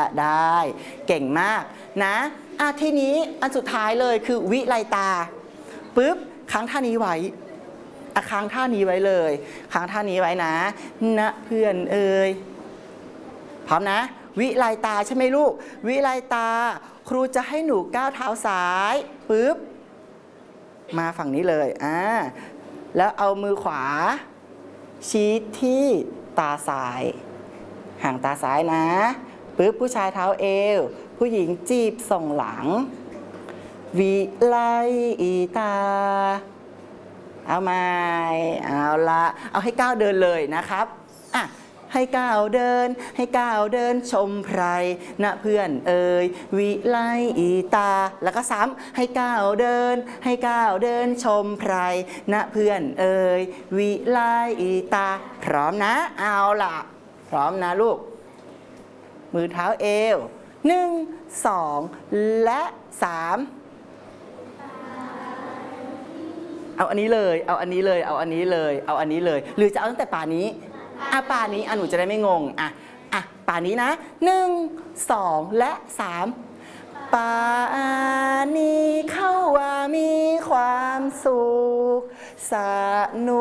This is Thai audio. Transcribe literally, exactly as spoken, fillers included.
ได้เก่งมากนะอ่ะทีนี้อันสุดท้ายเลยคือวิไลตาปึ๊บค้างท่านี้ไว้อะค้างท่านี้ไว้เลยค้างท่านี้ไว้นะนะเพื่อนเอ่ยพร้อมนะวิไลตาใช่ไหมลูกวิไลตาครูจะให้หนูก้าวเท้าซ้ายปึ๊บมาฝั่งนี้เลยอ่าแล้วเอามือขวาชี้ที่ตาซ้ายห่างตาซ้ายนะปึ๊บผู้ชายเท้าเอวผู้หญิงจีบส่งหลังวิไลตาเอามาเอาละเอาให้ก้าวเดินเลยนะครับอ่ะให้ก้าวเดินให้ก้าวเดินชมไพรนะเพื่อนเอ่ยวิไลตาแล้วก็ซ้ำให้ก้าวเดินให้ก้าวเดินชมไพรนะเพื่อนเอ่ยวิไลตาพร้อมนะเอาล่ะพร้อมนะลูกมือเท้าเอวหนึ่งสองและสามเอาอันนี้เลยเอาอันนี้เลยเอาอันนี้เลยเอาอันนี้เลยหรือจะเอาตั้งแต่ป่านี้อ่ะป่านี้อ่ะหนูจะได้ไม่งงอ่ะอ่ะป่านี้นะหนึ่งสองและสามป่านี้เข้าว่ามีความสุขสนุก